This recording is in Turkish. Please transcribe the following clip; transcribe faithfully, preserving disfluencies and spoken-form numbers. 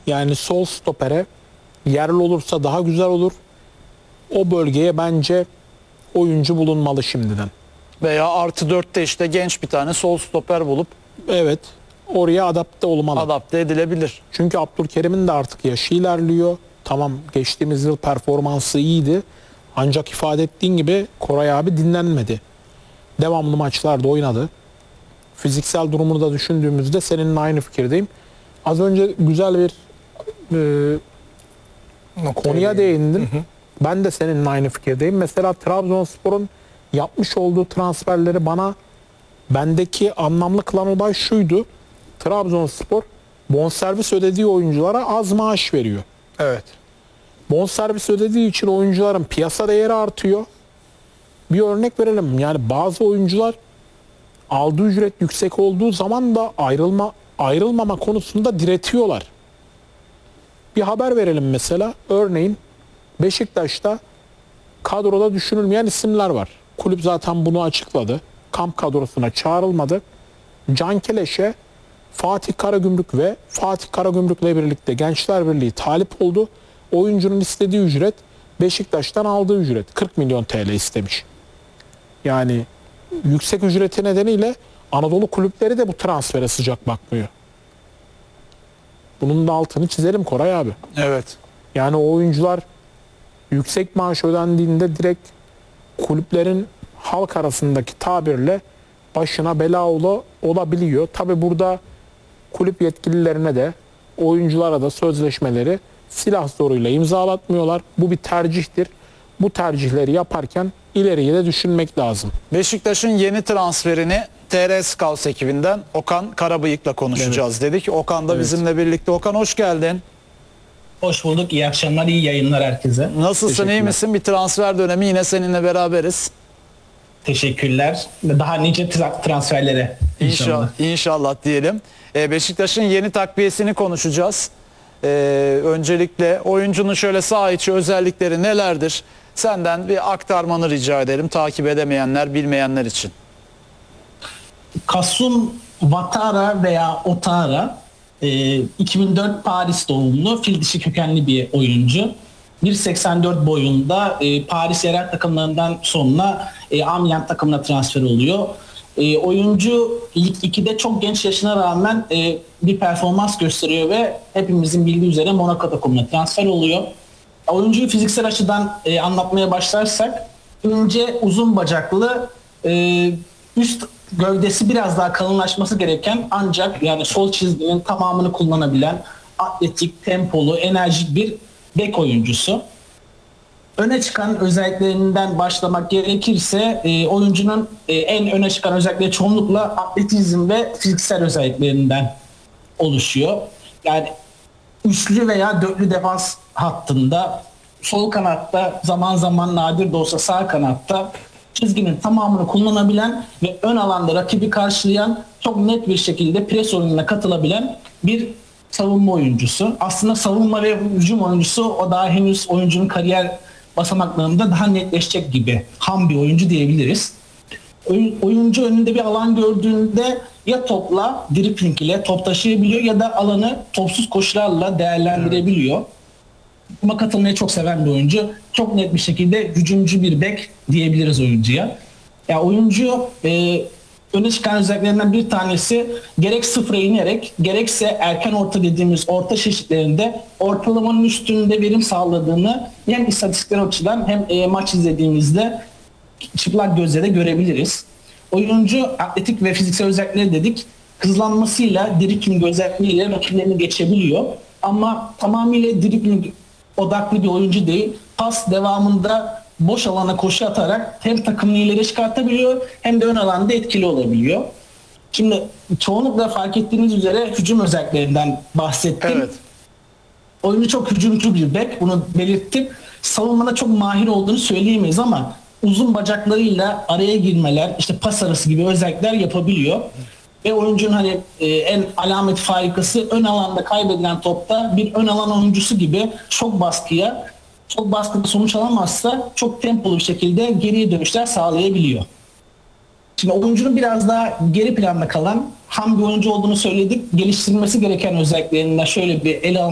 Yani sol stopere yerli olursa daha güzel olur. O bölgeye bence oyuncu bulunmalı şimdiden. Veya artı dörtte işte genç bir tane sol stoper bulup Evet. Oraya adapte olmalı. adapte edilebilir. Çünkü Abdülkerim'in de artık yaşı ilerliyor. Tamam, geçtiğimiz yıl performansı iyiydi. Ancak ifade ettiğin gibi Koray abi dinlenmedi. Devamlı maçlarda oynadı. Fiziksel durumunu da düşündüğümüzde seninle aynı fikirdeyim. Az önce güzel bir e, konuya değindin. Hı hı. Ben de seninle aynı fikirdeyim. Mesela Trabzonspor'un yapmış olduğu transferleri bana bendeki anlamlı kılan olay şuydu. Trabzonspor bonservis ödediği oyunculara az maaş veriyor. Evet. Bonservis ödediği için oyuncuların piyasa değeri artıyor. Bir örnek verelim. Yani bazı oyuncular aldığı ücret yüksek olduğu zaman da ayrılma ayrılmama konusunda diretiyorlar. Bir haber verelim mesela. Örneğin Beşiktaş'ta kadroda düşünülmeyen isimler var. Kulüp zaten bunu açıkladı. Kamp kadrosuna çağrılmadı. Can Keleş'e Fatih Karagümrük ve Fatih Karagümrük'le birlikte Gençler Birliği talip oldu. Oyuncunun istediği ücret Beşiktaş'tan aldığı ücret. kırk milyon T L istemiş. Yani yüksek ücreti nedeniyle Anadolu kulüpleri de bu transfere sıcak bakmıyor. Bunun da altını çizelim Koray abi. Evet. Yani o oyuncular yüksek maaş ödendiğinde direkt kulüplerin halk arasındaki tabirle başına bela ola, olabiliyor. Tabi burada kulüp yetkililerine de oyunculara da sözleşmeleri silah zoruyla imzalatmıyorlar. Bu bir tercihtir. Bu tercihleri yaparken ileriye de düşünmek lazım. Beşiktaş'ın yeni transferini T R Scouts ekibinden Okan Karabıyık'la konuşacağız evet. dedik. Okan da evet. bizimle birlikte. Okan hoş geldin. Hoş bulduk. İyi akşamlar, iyi yayınlar herkese. Nasılsın, iyi misin? Bir transfer dönemi yine seninle beraberiz. Teşekkürler. Daha nice tra- transferlere inşallah. İnşallah, inşallah diyelim. Ee, Beşiktaş'ın yeni takviyesini konuşacağız. Ee, öncelikle oyuncunun şöyle saha içi özellikleri nelerdir? Senden bir aktarmanı rica ederim. Takip edemeyenler, bilmeyenler için. Kasum Ouattara veya Ouattara e, iki bin dört Paris doğumlu, fil dişi kökenli bir oyuncu. bir seksen dört boyunda e, Paris yerel takımlarından sonra e, Amiens takımına transfer oluyor. E, oyuncu Lig ikide çok genç yaşına rağmen e, bir performans gösteriyor ve hepimizin bildiği üzere Monaco takımına transfer oluyor. Oyuncuyu fiziksel açıdan e, anlatmaya başlarsak, ince, uzun bacaklı, e, üst gövdesi biraz daha kalınlaşması gereken ancak yani sol çizginin tamamını kullanabilen atletik, tempolu, enerjik bir bek oyuncusu. Öne çıkan özelliklerinden başlamak gerekirse e, oyuncunun e, en öne çıkan özellikleri çoğunlukla atletizm ve fiziksel özelliklerinden oluşuyor. Yani üçlü veya dörtlü defans hattında, sol kanatta, zaman zaman nadir de olsa sağ kanatta çizginin tamamını kullanabilen ve ön alanda rakibi karşılayan, çok net bir şekilde pres oyununa katılabilen bir savunma oyuncusu. Aslında savunma ve hücum oyuncusu, o daha henüz oyuncunun kariyer basamaklarında daha netleşecek gibi ham bir oyuncu diyebiliriz. Oyuncu önünde bir alan gördüğünde ya topla, dribbling ile top taşıyabiliyor ya da alanı topsuz koşularla değerlendirebiliyor. Buna katılmayı çok seven bir oyuncu. Çok net bir şekilde hücumcu bir bek diyebiliriz oyuncuya. Ya yani oyuncu e, öne çıkan özelliklerinden bir tanesi gerek sıfıra inerek gerekse erken orta dediğimiz orta çeşitlerinde ortalamanın üstünde verim sağladığını hem istatistikler açıdan hem e, maç izlediğimizde çıplak gözle de görebiliriz. Oyuncu atletik ve fiziksel özellikleri dedik. Hızlanmasıyla, dribbling özelliğiyle rakiplerini geçebiliyor. Ama tamamıyla dribbling odaklı bir oyuncu değil. Pas devamında boş alana koşu atarak hem takımını ileri çıkartabiliyor hem de ön alanda etkili olabiliyor. Şimdi çoğunlukla fark ettiğiniz üzere hücum özelliklerinden bahsettim. Evet. Oyuncu çok hücumcu bir bek, bunu belirttim. Savunmada çok mahir olduğunu söyleyemeyiz ama uzun bacaklarıyla araya girmeler, işte pas arası gibi özellikler yapabiliyor. Ve oyuncunun hani e, en alamet farikası ön alanda kaybedilen topta bir ön alan oyuncusu gibi çok baskıya, çok baskıda sonuç alamazsa çok tempolu bir şekilde geriye dönüşler sağlayabiliyor. Şimdi oyuncunun biraz daha geri planda kalan ham bir oyuncu olduğunu söyledik. Geliştirilmesi gereken özelliklerinden şöyle bir ele